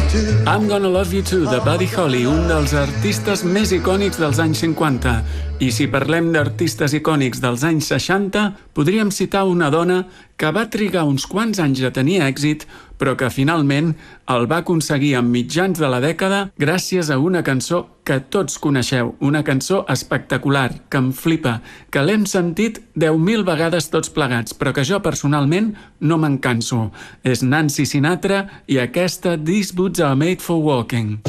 I'm Gonna Love You Too, de Buddy Holly, un dels artistes més icònics dels anys 50. I si parlem d'artistes icònics dels anys 60, podríem citar una dona que va trigar uns quants anys a tenir èxit, però que finalment el va aconseguir a mitjans de la dècada gràcies a una cançó que tots coneixeu, una cançó espectacular, que em flipa, que l'hem sentit 10.000 vegades tots plegats, però que jo personalment no me'n canso. És Nancy Sinatra i aquesta These Boots Are Made for Walking.